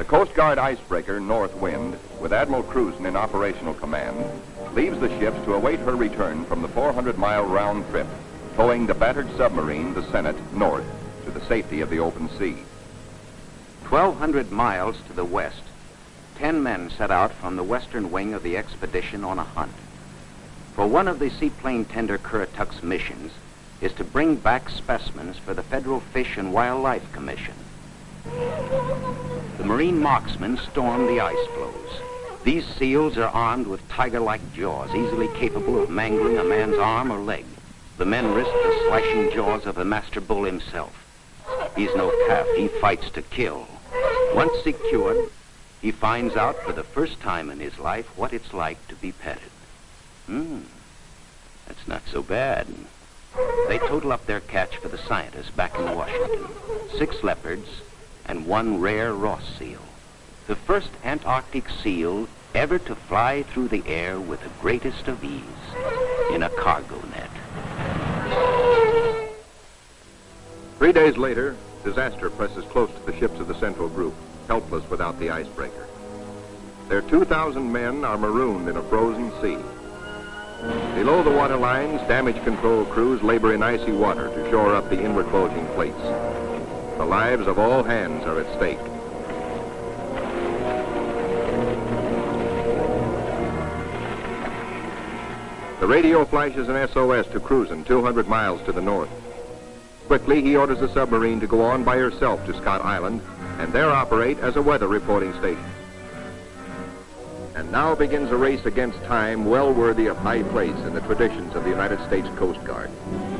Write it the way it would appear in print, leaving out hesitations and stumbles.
The Coast Guard icebreaker, North Wind, with Admiral Cruzen in operational command, leaves the ships to await her return from the 400-mile round trip, towing the battered submarine, the Senate, north to the safety of the open sea. 1,200 miles to the west, 10 men set out from the western wing of the expedition on a hunt. For one of the seaplane tender Currituck's missions is to bring back specimens for the Federal Fish and Wildlife Commission. The Marine marksmen storm the ice floes. These seals are armed with tiger-like jaws, easily capable of mangling a man's arm or leg. The men risk the slashing jaws of the master bull himself. He's no calf, he fights to kill. Once secured, he finds out for the first time in his life what it's like to be petted. That's not so bad. They total up their catch for the scientists back in Washington. 6 leopards and 1 rare Ross seal. The first Antarctic seal ever to fly through the air with the greatest of ease in a cargo net. 3 days later, disaster presses close to the ships of the Central Group, helpless without the icebreaker. Their 2,000 men are marooned in a frozen sea. Below the water lines, damage control crews labor in icy water to shore up the inward bulging plates. The lives of all hands are at stake. The radio flashes an SOS to Cruzen 200 miles to the north. Quickly, he orders the submarine to go on by herself to Scott Island and there operate as a weather reporting station. And now begins a race against time well worthy of high place in the traditions of the United States Coast Guard.